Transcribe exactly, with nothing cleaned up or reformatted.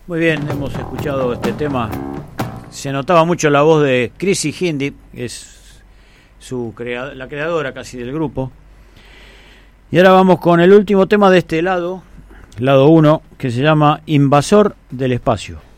Muy bien, hemos escuchado este tema. Se notaba mucho la voz de Chrissy Hindi, que es su crea- la creadora casi del grupo. Y ahora vamos con el último tema de este lado, lado uno, que se llama Invasor del Espacio.